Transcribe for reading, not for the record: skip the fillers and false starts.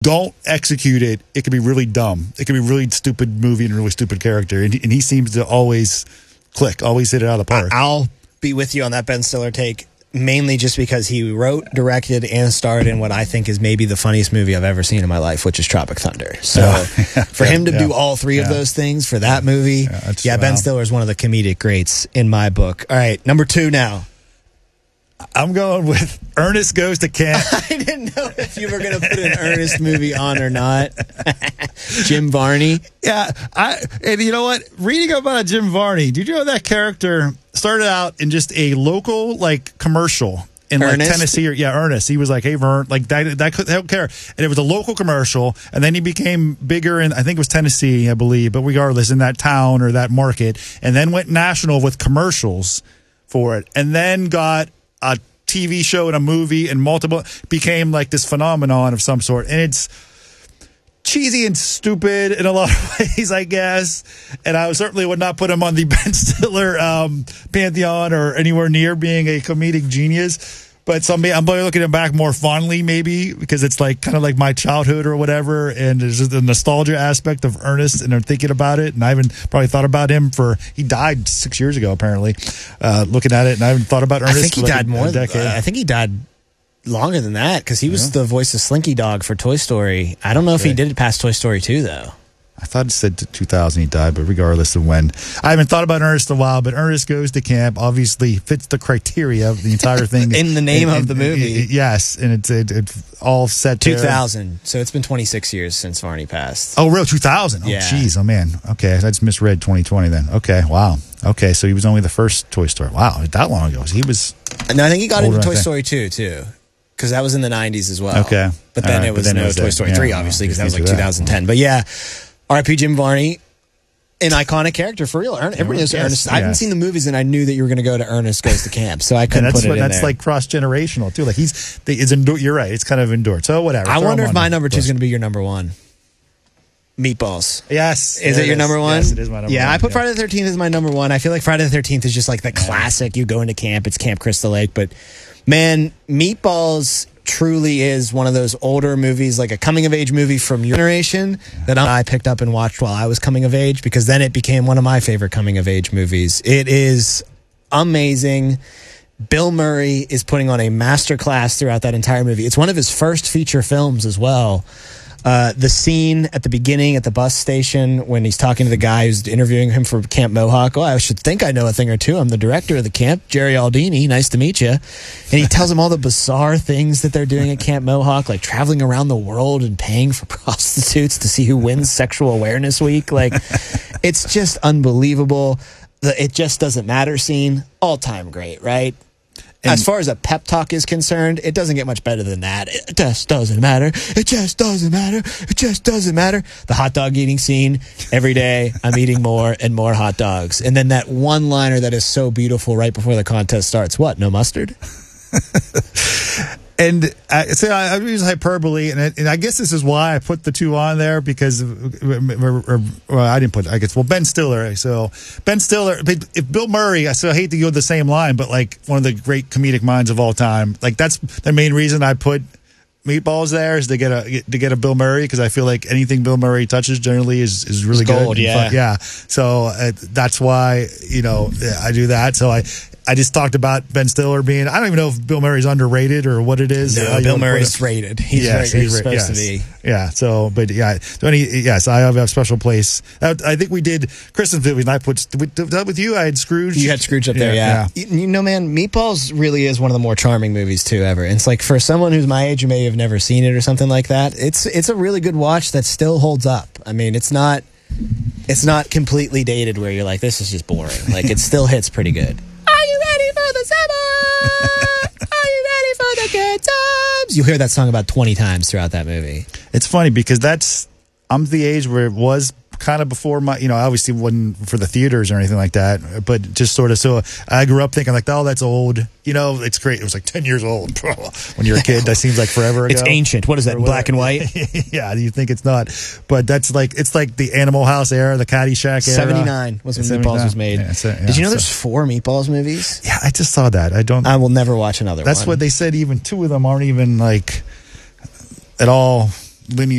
don't execute it, it could be really dumb. It could be a really stupid movie and a really stupid character. And he seems to always click, always hit it out of the park. I'll be with you on that Ben Stiller take, mainly just because he wrote, directed, and starred in what I think is maybe the funniest movie I've ever seen in my life, which is Tropic Thunder. So for him to do all three of those things for that movie, Ben Stiller is one of the comedic greats in my book. All right, number 2 now. I'm going with Ernest Goes to Camp. I didn't know if you were going to put an Ernest movie on or not. Jim Varney. Yeah, and you know what? Reading about Jim Varney, did you know that character started out in just a local commercial in Tennessee? Ernest. He was like, "Hey, Vern," I don't care. And it was a local commercial, and then he became bigger in, I think it was Tennessee, I believe, but regardless, in that town or that market, and then went national with commercials for it, and then got a TV show and a movie and became like this phenomenon of some sort. And it's cheesy and stupid in a lot of ways, I guess. And I certainly would not put him on the Ben Stiller pantheon or anywhere near being a comedic genius. But I'm looking at back more fondly, maybe, because it's kind of like my childhood or whatever. And there's just the nostalgia aspect of Ernest, and I'm thinking about it. And I haven't probably thought about him he died 6 years ago, apparently, looking at it. And I haven't thought about Ernest. I think he died a decade. I think he died longer than that, because he was the voice of Slinky Dog for Toy Story. I don't know if he did it past Toy Story 2, though. I thought it said 2000 he died, but regardless of when. I haven't thought about Ernest in a while, but Ernest Goes to Camp obviously fits the criteria of the entire thing. In the name of the movie. Yes, and it's all set 2000. So it's been 26 years since Varney passed. Oh, real 2000? Yeah. Oh, jeez. Oh, man. Okay, I just misread 2020 then. Okay, wow. Okay, so he was only the first Toy Story. Wow, that long ago. He was... No, I think he got into Toy Story 2, too. Because that was in the 90s as well. Okay. But then it was Toy Story 3, obviously, because that was 2010. But yeah... R.I.P. Jim Varney, an iconic character for real. Everybody knows Ernest. I haven't seen the movies, and I knew that you were going to go to Ernest Goes to Camp, so I couldn't put it in there. That's cross-generational, too. You're right. It's kind of endured. So whatever. I wonder if my number 2 is going to be your number 1. Meatballs. Yes. Is it your number 1? Yes, it is my number 1. Yeah, I put Friday the 13th as my number 1. I feel like Friday the 13th is just like the classic. You go into camp. It's Camp Crystal Lake. But, man, Meatballs truly is one of those older movies, like a coming-of-age movie from your generation that I picked up and watched while I was coming of age, because then it became one of my favorite coming-of-age movies. It is amazing. Bill Murray is putting on a masterclass throughout that entire movie. It's one of his first feature films as well. The scene at the beginning at the bus station when he's talking to the guy who's interviewing him for Camp Mohawk. Oh, I should think I know a thing or two. I'm the director of the camp, Jerry Aldini. Nice to meet you. And he tells him all the bizarre things that they're doing at Camp Mohawk, like traveling around the world and paying for prostitutes to see who wins Sexual Awareness Week. Like, it's just unbelievable. The It Just Doesn't Matter scene, all-time great, right? And as far as a pep talk is concerned, it doesn't get much better than that. It just doesn't matter. It just doesn't matter. It just doesn't matter. The hot dog eating scene. Every day I'm eating more and more hot dogs. And then that one-liner that is so beautiful right before the contest starts. What, no mustard? And I use hyperbole, and I guess this is why I put the 2 on there, because I didn't put, I guess, Ben Stiller. So Ben Stiller, if Bill Murray, I hate to go the same line, but one of the great comedic minds of all time. That's the main reason I put Meatballs there, is to get a Bill Murray, because I feel like anything Bill Murray touches generally is really good. Gold, yeah. Yeah. So that's why I do that. So I just talked about Ben Stiller being, I don't even know if Bill Murray's underrated or what it is. No, Bill Murray's rated. He's supposed to be. Yeah, so, but yeah. Yes, I have a special place. I think we did Christmas movies, and I put, that with you? I had Scrooge. You had Scrooge up there, yeah. You know, man, Meatballs really is one of the more charming movies, too, ever. And it's like, for someone who's my age who may have never seen it or something like that, it's a really good watch that still holds up. I mean, it's not completely dated where you're like, this is just boring. Like, it still hits pretty good. Are you ready for the summer? Are you ready for the good times? You'll hear that song about 20 times throughout that movie. It's funny because I'm the age where it was kind of before my, obviously wasn't for the theaters or anything like that, but just sort of, so I grew up thinking like, oh, that's old. It's great. It was like 10 years old when you're a kid. That seems like forever ago. It's ancient. What is that, black and white? Yeah, you think it's not. But it's like the Animal House era, the Caddyshack era. 79 was when Meatballs was made. Did you know there's 4 Meatballs movies? Yeah, I just saw that. I will never watch another one. That's what they said. Even 2 of them aren't even like at all linear